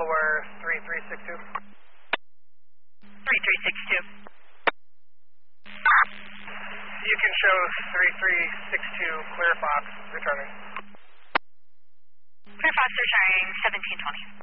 Delaware 3362. 3362. You can show 3362 Clear Fox returning. Clear Fox returning 1720.